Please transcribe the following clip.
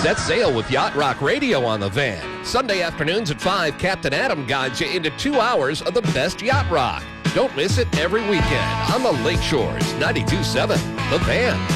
Set sail with Yacht Rock Radio on the van. Sunday afternoons at 5, Captain Adam guides you into 2 hours of the best yacht rock. Don't miss it every weekend on the Lake Shores. 92.7 The Van.